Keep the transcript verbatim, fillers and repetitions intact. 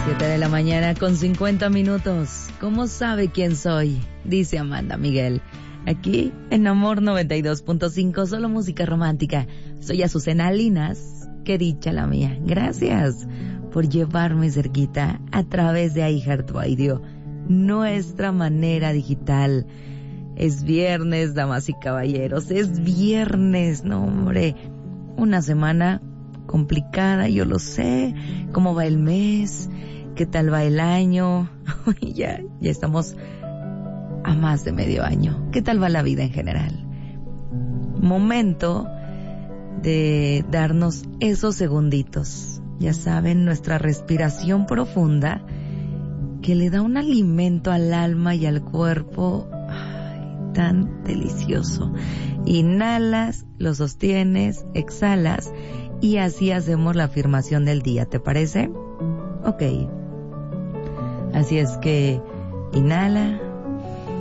siete de la mañana con cincuenta minutos. ¿Cómo sabe quién soy? Dice Amanda Miguel. Aquí en Amor noventa y dos punto cinco, solo música romántica. Soy Azucena Linas. Qué dicha la mía. Gracias por llevarme cerquita a través de iHeartRadio, nuestra manera digital. Es viernes, damas y caballeros. Es viernes, no hombre. Una semana complicada, yo lo sé. ¿Cómo va el mes? ¿Qué tal va el año? ya, ya estamos a más de medio año. ¿Qué tal va la vida en general? Momento de darnos esos segunditos. Ya saben, nuestra respiración profunda que le da un alimento al alma y al cuerpo. Ay, tan delicioso. Inhalas, lo sostienes, exhalas y así hacemos la afirmación del día. ¿Te parece? Ok. Así es que inhala,